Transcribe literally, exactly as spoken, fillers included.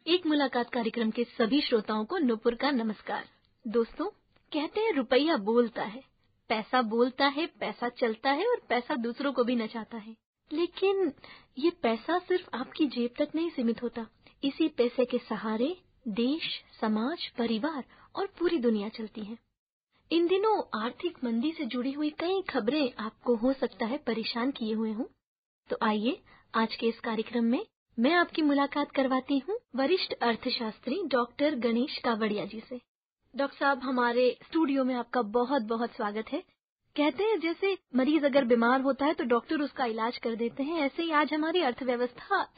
एक मुलाकात कार्यक्रम के सभी श्रोताओं को नूपुर का नमस्कार। दोस्तों, कहते हैं रुपया बोलता है, पैसा बोलता है, पैसा चलता है और पैसा दूसरों को भी नचाता है। लेकिन ये पैसा सिर्फ आपकी जेब तक नहीं सीमित होता। इसी पैसे के सहारे देश, समाज, परिवार और पूरी दुनिया चलती है। इन दिनों आर्थिक मंदी से जुड़ी हुई कई खबरें आपको हो सकता है परेशान किए हुए हों। तो आइए आज के इस कार्यक्रम में मैं आपकी मुलाकात करवाती हूँ वरिष्ठ अर्थशास्त्री डॉक्टर गणेश कावड़िया जी से। डॉक्टर साहब, हमारे स्टूडियो में आपका बहुत बहुत स्वागत है। कहते हैं जैसे मरीज अगर बीमार होता है तो डॉक्टर उसका इलाज कर देते हैं, ऐसे ही आज हमारी अर्थव्यवस्था